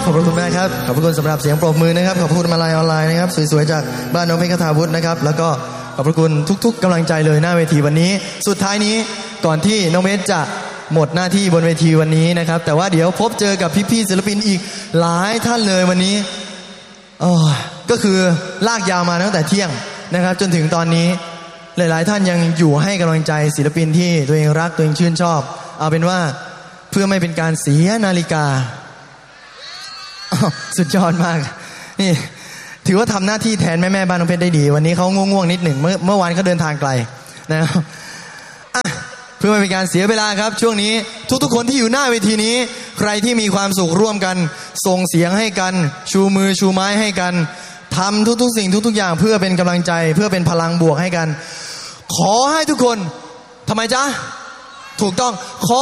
อบพระคุณมากครับขอบพระคุณสำหรับเสียงปรบมือนะครับขอบพระคุณมาลัยออนไลน์นะครับสวยๆจากบ้านน้องเพชรคทาวุฒินะครับแล้วก็ขอบพระคุณทุกๆกำลังใจเลยหน้าเวทีวันนี้สุดท้ายนี้ก่อนที่น้องเพชรจะหมดหน้าที่บนเวทีวันนี้นะครับแต่ว่าเดี๋ยวพบเจอกับพี่ๆศิลปินอีกหลายท่านเลยวันนี้ก็คือลากยาวมาตั้งแต่เที่ยงนะครับจนถึงตอนนี้หลายๆท่านยังอยู่ให้กำลังใจศิลปินที่ตัวเองรักตัวเองชื่นชอบเอาเป็นว่าเพื่อไม่เป็นการเสียนาฬิกาสุดยอดมากนี่ถือว่าทำหน้าที่แทนแม่บ้านน้องเพชรได้ดีวันนี้เขาง่วงๆนิดหนึ่งเมื่อวานเขาเดินทางไกลนะครับเพื่อไม่เป็นการเสียเวลาครับช่วงนี้ทุกๆคนที่อยู่หน้าเวทีนี้ใครที่มีความสุขร่วมกันส่งเสียงให้กันชูมือชูไม้ให้กันทำทุกๆสิ่งทุกๆอย่างเพื่อเป็นกำลังใจเพื่อเป็นพลังบวกให้กันขอให้ทุกคนทำไมจ๊ะถูกต้องขอ